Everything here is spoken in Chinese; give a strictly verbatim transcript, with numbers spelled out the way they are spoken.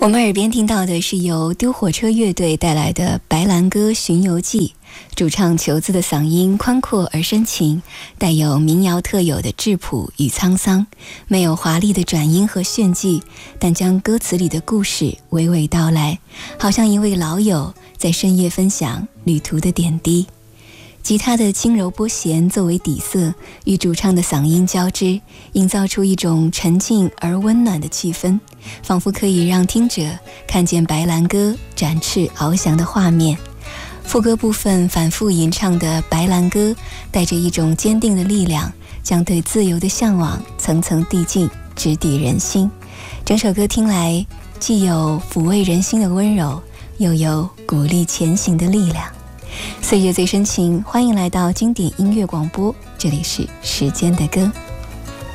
我们耳边听到的是由丢火车乐队带来的《白兰鸽巡游记》，主唱裘子的嗓音宽阔而深情，带有民谣特有的质朴与沧桑，没有华丽的转音和炫技，但将歌词里的故事娓娓道来，好像一位老友在深夜分享旅途的点滴。吉他的轻柔拨弦作为底色，与主唱的嗓音交织，营造出一种沉静而温暖的气氛，仿佛可以让听者看见白兰鸽展翅翱翔的画面。副歌部分反复吟唱的白兰鸽，带着一种坚定的力量，将对自由的向往层层递进，直抵人心。整首歌听来，既有抚慰人心的温柔，又有鼓励前行的力量。岁月最深情，欢迎来到经典音乐广播，这里是时间的歌。